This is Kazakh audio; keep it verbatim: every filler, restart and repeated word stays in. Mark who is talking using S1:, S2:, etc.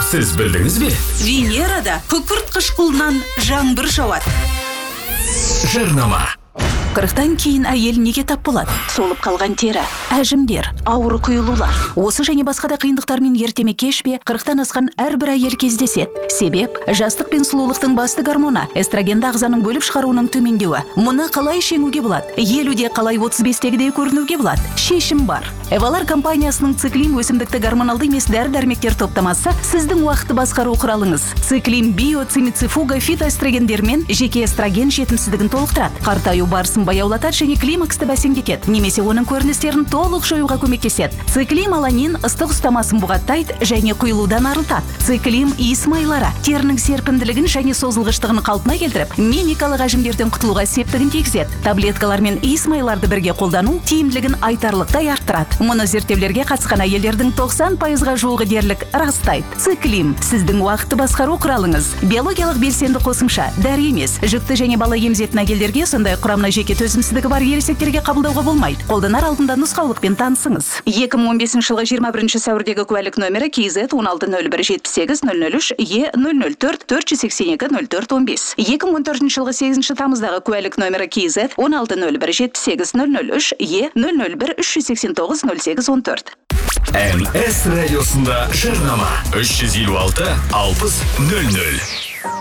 S1: Сіз білдіңіз бе?
S2: Венерада күкірт қышқылынан жаңбыр жауады.
S1: Жарнама.
S2: Қырықтан кейін әйел неге тап болады? Солып қалған тері, әжімдер, ауыр құйылулар. Осы және басқа да қиындықтармен ертеме кеш пе қырықтан асқан әрбір әйел кездеседі. Себеп жастық пен сұлулықтың басты гормоны эстрогенді ағзаның бөліп шығаруының төмендеуі. Мұны қалай жеңуге болады? елуде қалай отыз бестегідей көрінуге болады? Шешім бар. Эвалар компаниясының циклим өсімдікті гормоналды емес дәрі-дәрмектер топтамасы сіздің уақытты басқару құралыңыз. Циклим био цимицифуга фитоэстрогендермен жеке эстроген жетімсіздігін толықтырады. Қартаю барысын баяулатады және климаксты бәсеңдетеді, немесе оның көріністерін толық жоюға көмектеседі. Циклим аланин ыстық ұстамасын бұғаттайды және құйылудан арылтады. Циклим иіс майлары терінің серпімділігін және созылғыштығын қалпына келтіріп, мимикалық әжімдерден құтылуға септігін тигізеді. Таблеткалар мен иіс майларды бірге қолдану тиімділігін айтарлықтай арттырады. Мұны зерттеулерге қатысқан әйелдердің тоқсан пайызға жуығы дерлік растайды. Циклим сіздің уақытты басқару құралыңыз. Биологиялық белсенді қосымша, дәрі емес. Жүкті және бала емізетін әйелдерге, сондай құрамына жеке төзімсіздігі бар ересектерге қабылдауға болмайды. Қолданар алдында нұсқаулықпен танысыңыз. екі мың он бесінші жылғы жиырма бірінші сәуірдегі куәлік нөмірі кей зет он алты нөл бір жетпіс сегіз нөл нөл үш е нөл нөл төрт төрт жүз сексен екі нөл төрт он бес. екі мың он төртінші жылғы сегізінші тамыздағы куәлік нөмірі кей зет он алты нөл бір жетпіс сегіз нөл нөл үш е нөл нөл бір үш жүз сексен тоғыз нөл сегіз он төрт.
S1: М С радиосында жарнама үш жүз елу алты алпыс нөл нөл.